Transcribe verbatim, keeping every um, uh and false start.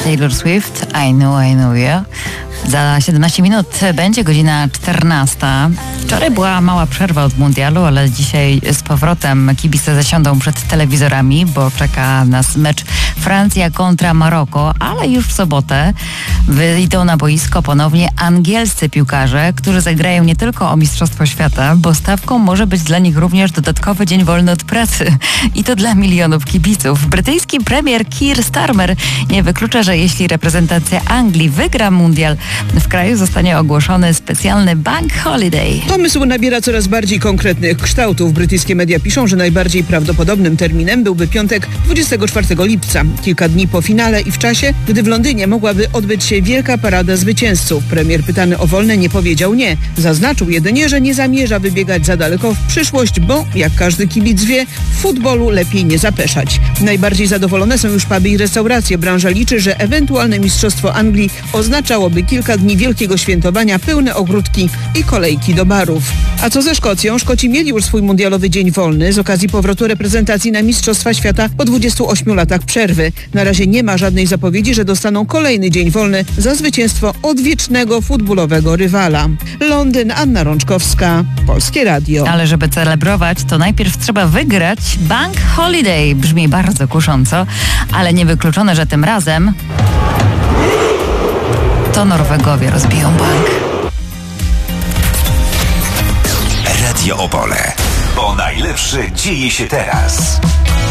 Taylor Swift, I Know, I Know You. Za siedemnaście minut będzie godzina czternasta. Wczoraj była mała przerwa od mundialu, ale dzisiaj z powrotem kibice zasiądą przed telewizorami, bo czeka nas mecz Francja kontra Maroko, ale już w sobotę wyjdą na boisko ponownie angielscy piłkarze, którzy zagrają nie tylko o Mistrzostwo Świata, bo stawką może być dla nich również dodatkowy dzień wolny od pracy. I to dla milionów kibiców. Brytyjski premier Keir Starmer nie wyklucza, że jeśli reprezentacja Anglii wygra mundial, w kraju zostanie ogłoszony specjalny bank holiday. Pomysł nabiera coraz bardziej konkretnych kształtów. Brytyjskie media piszą, że najbardziej prawdopodobnym terminem byłby piątek dwudziestego czwartego lipca. Kilka dni po finale i w czasie, gdy w Londynie mogłaby odbyć się wielka parada zwycięzców. Premier pytany o wolne nie powiedział nie. Zaznaczył jedynie, że nie zamierza wybiegać za daleko w przyszłość, bo jak każdy kibic wie, w futbolu lepiej nie zapeszać. Najbardziej zadowolone są już puby i restauracje. Branża liczy, że ewentualne mistrzostwo Anglii oznaczałoby kilka dni wielkiego świętowania, pełne ogródki i kolejki do barów. A co ze Szkocją? Szkoci mieli już swój mundialowy dzień wolny z okazji powrotu reprezentacji na Mistrzostwa Świata po dwudziestu ośmiu latach przerwy. Na razie nie ma żadnej zapowiedzi, że dostaną kolejny dzień wolny za zwycięstwo odwiecznego futbolowego rywala. Londyn, Anna Rączkowska, Polskie Radio. Ale żeby celebrować, to najpierw trzeba wygrać bank holiday. Brzmi bardzo kusząco, ale niewykluczone, że tym razem to Norwegowie rozbiją bank. Radio Opole. Bo najlepsze dzieje się teraz.